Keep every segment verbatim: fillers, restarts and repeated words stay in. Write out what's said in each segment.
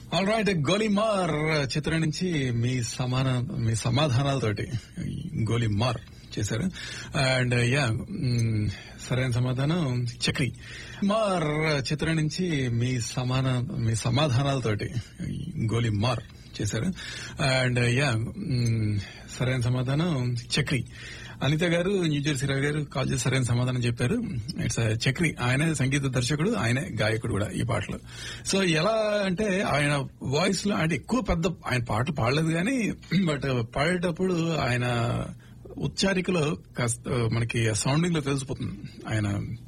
All right, Golimaar చిత్రం నుంచి మీ సమాన మీ సమాధానాలతోటి గోలీమార్ చేశారు. అండ్ యా సరైన సమాధానం చక్రి. మార్ చిత్రం నుంచి మీ సమాన మీ సమాధానాలతోటి గోలీమార్ చేశారు. అండ్ యా సరైన సమాధానం చక్రి. అనిత గారు, న్యూజెర్సీ రావు గారు కాల్ చేసి సరైన సమాధానం చెప్పారు. ఇట్స్ చక్రి. ఆయన సంగీత దర్శకుడు, ఆయనే గాయకుడు కూడా ఈ పాటలో. సో ఎలా అంటే ఆయన వాయిస్ లో అంటే ఎక్కువ పెద్ద ఆయన పాటలు పాడలేదు కానీ బట్ పాడేటప్పుడు ఆయన ఉచ్చారికలో కాస్త మనకి సౌండింగ్ లో తెలిసిపోతుంది ఆయన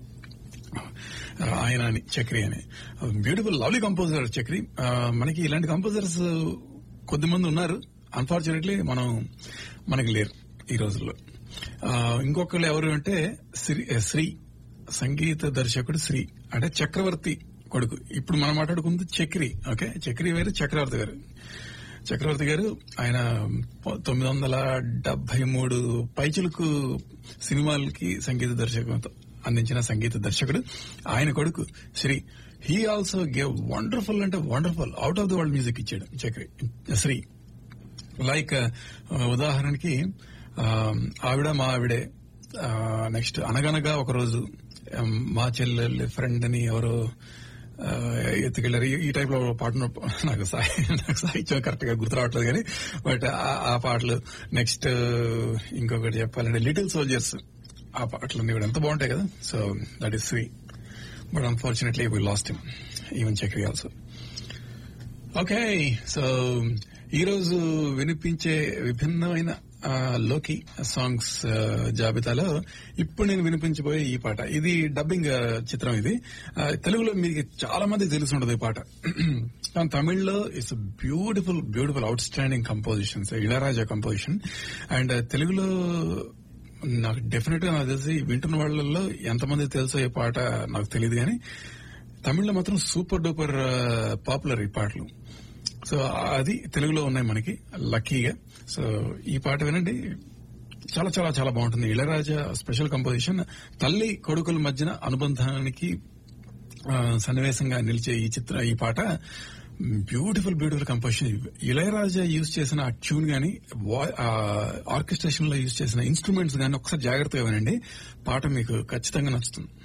ఆయన అని చక్రి అని. Beautiful lovely composer Chakri. మనకి ఇలాంటి కంపోజర్స్ కొద్దిమంది ఉన్నారు, అన్ఫార్చునేట్లీ మనం మనకి లేరు ఈ రోజుల్లో. ఇంకొకళ్ళు ఎవరు అంటే శ్రీ శ్రీ సంగీత దర్శకుడు శ్రీ అంటే చక్రవర్తి కొడుకు. ఇప్పుడు మనం మాట్లాడుకుంది చక్రి. ఓకే, చక్రి వేరు, చక్రవర్తి గారు. చక్రవర్తి గారు ఆయన తొమ్మిది వందల డెబ్బై మూడు పైచులకు సినిమాలకి సంగీత దర్శకత్వం అందించిన సంగీత దర్శకుడు. ఆయన కొడుకు Shri. He also gave wonderful అంటే wonderful out of the world music ఇచ్చాడు చక్రి శ్రీ. లైక్ ఉదాహరణకి ఆవిడ మా ఆవిడే, నెక్స్ట్ అనగనగా ఒక రోజు, మా చెల్లెల్లి ఫ్రెండ్ అని ఎవరో ఎత్తుకెళ్లారు, ఈ టైప్ లో పాట నాకు నాకు సాహిత్యం కరెక్ట్ గా గుర్తు రావట్లేదు కానీ బట్ ఆ పాటలు. నెక్స్ట్ ఇంకొకటి చెప్పాలంటే లిటిల్ సోల్జర్స్, ఆ పాటలన్నీ కూడా ఎంత బాగుంటాయి కదా. So that is Shri. But unfortunately we last him, even Chakri also. Okay, so ఈ రోజు వినిపించే విభిన్నమైన లోకి సాంగ్స్ జాబితాలో ఇప్పుడు నేను వినిపించబోయే ఈ పాట, ఇది డబ్బింగ్ చిత్రం. ఇది తెలుగులో మీకు చాలా మంది తెలిసి ఉండదు ఈ పాట, కానీ తమిళ్లో it's beautiful beautiful out standing compositions, Ilaiyaraaja composition. And తెలుగులో నాకు డెఫినెట్ గా నాకు తెలిసి వింటున్న వాళ్ళల్లో ఎంతమంది తెలుసో ఈ పాట నాకు తెలియదు, కానీ తమిళ్లో మాత్రం సూపర్ డూపర్ పాపులర్ ఈ పాటలు. సో అది తెలుగులో ఉన్నాయి మనకి లక్కీగా. సో ఈ పాట వినండి, చాలా చాలా చాలా బాగుంటుంది. Ilaiyaraaja special composition. తల్లి కొడుకుల మధ్యన అనుబంధానికి సన్నివేశంగా నిలిచే ఈ చిత్ర ఈ పాట beautiful beautiful composition. Ilaiyaraaja use చేసిన ఆ ట్యూన్ గానీ, ఆర్కెస్ట్రేషన్ లో యూజ్ చేసిన ఇన్స్ట్రుమెంట్స్ గానీ ఒకసారి జాగ్రత్తగా వినండి, పాట మీకు ఖచ్చితంగా నచ్చుతుంది.